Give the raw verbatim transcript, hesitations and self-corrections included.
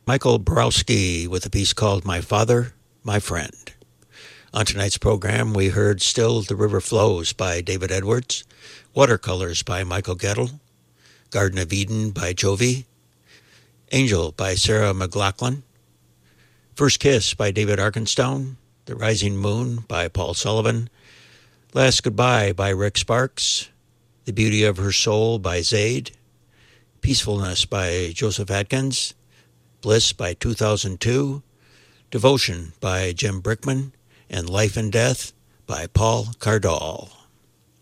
Michael Borowski with a piece called My Father, My Friend. On tonight's program, we heard Still the River Flows by David Edwards, Watercolors by Michael Gettle, Garden of Eden by Jovi, Angel by Sarah McLachlan, First Kiss by David Arkenstone, The Rising Moon by Paul Sullivan, Last Goodbye by Rick Sparks, The Beauty of Her Soul by Zayd, Peacefulness by Joseph Atkins, Bliss by two thousand two, Devotion by Jim Brickman, and Life and Death by Paul Cardall.